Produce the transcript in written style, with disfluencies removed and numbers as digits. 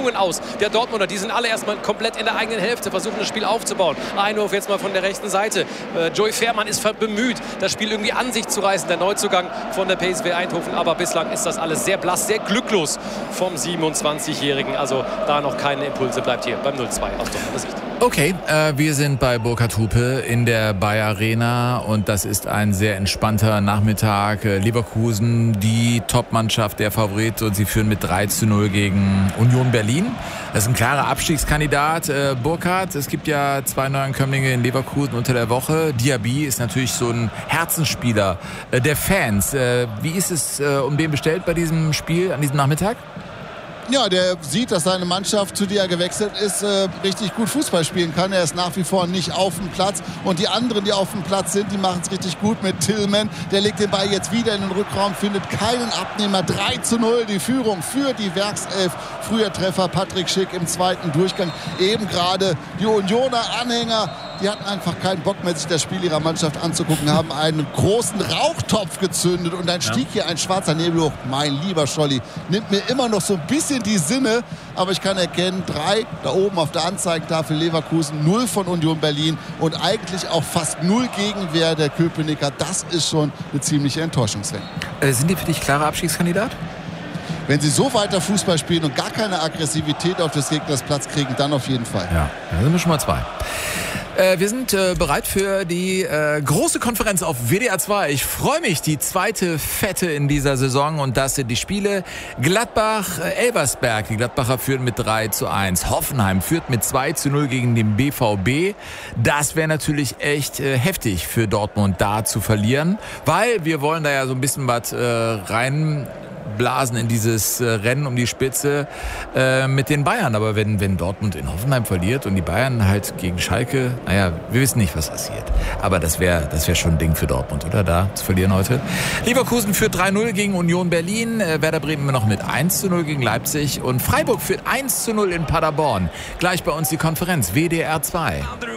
Bewegungen aus der Dortmunder. Die sind alle erstmal komplett in der eigenen Hälfte, versuchen das Spiel aufzubauen. Einwurf jetzt mal von der rechten Seite. Joey Veerman ist bemüht, das Spiel irgendwie an sich zu reißen. Der Neuzugang von der PSV Eindhoven. Aber bislang ist das alles sehr blass, sehr glücklos vom 27-Jährigen. Also da noch keine Impulse. Bleibt hier beim 0-2 aus Dortmunder Sicht. Okay, wir sind bei Burkhard Hupe in der Bayer Arena und das ist ein sehr entspannter Nachmittag. Leverkusen, die Topmannschaft, der Favorit, und sie führen mit 3-0 gegen Union Berlin. Das ist ein klarer Abstiegskandidat. Burkhard, es gibt ja 2 Neuankömmlinge in Leverkusen unter der Woche. Diaby ist natürlich so ein Herzensspieler der Fans. Wie ist es um den bestellt bei diesem Spiel an diesem Nachmittag? Ja, der sieht, dass seine Mannschaft, zu der er gewechselt ist, richtig gut Fußball spielen kann. Er ist nach wie vor nicht auf dem Platz. Und die anderen, die auf dem Platz sind, die machen es richtig gut mit Tillman. Der legt den Ball jetzt wieder in den Rückraum, findet keinen Abnehmer. 3-0 die Führung für die Werkself. Früher Treffer Patrick Schick im zweiten Durchgang. Eben gerade die Unioner Anhänger, die hatten einfach keinen Bock mehr, sich das Spiel ihrer Mannschaft anzugucken, haben einen großen Rauchtopf gezündet und dann stieg hier ein schwarzer Nebel hoch. Mein lieber Scholli, nimmt mir immer noch so ein bisschen die Sinne, aber ich kann erkennen, 3 da oben auf der Anzeigentafel Leverkusen, 0 von Union Berlin und eigentlich auch fast 0 Gegenwehr der Köpenicker. Das ist schon eine ziemliche Enttäuschung, Sven. Sind die für dich klarer Abstiegskandidat? Wenn sie so weiter Fußball spielen und gar keine Aggressivität auf des Gegners Platz kriegen, dann auf jeden Fall. Ja, da sind wir schon mal 2. Wir sind bereit für die große Konferenz auf WDR 2. Ich freue mich, die zweite Fette in dieser Saison, und das sind die Spiele Gladbach-Elversberg. Die Gladbacher führen mit 3-1. Hoffenheim führt mit 2-0 gegen den BVB. Das wäre natürlich echt heftig für Dortmund, da zu verlieren, weil wir wollen da ja so ein bisschen was reinblasen in dieses Rennen um die Spitze mit den Bayern. Aber wenn Dortmund in Hoffenheim verliert und die Bayern halt gegen Schalke, naja, wir wissen nicht, was passiert. Aber das wär schon ein Ding für Dortmund, oder? Da zu verlieren heute. Leverkusen führt 3-0 gegen Union Berlin. Werder Bremen immer noch mit 1-0 gegen Leipzig. Und Freiburg führt 1-0 in Paderborn. Gleich bei uns die Konferenz WDR 2.